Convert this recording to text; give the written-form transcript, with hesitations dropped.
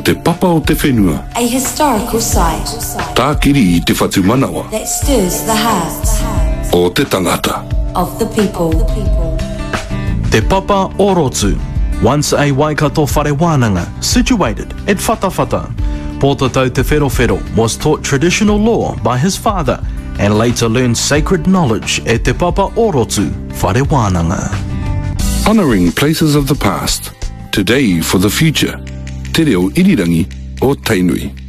te papa o te whenua. A historical site Tākiri i te whatu manawa. that stirs the hearts O te tangata. of the people. Te Papa Orotu, once a Waikato whare wānanga, situated at Whatawhata. Pōtatau Te Wherowhero was taught traditional law by his father and later learned sacred knowledge at Te Papa Orotu whare wānanga. Honouring places of the past, today for the future. Te reo irirangi o Tainui.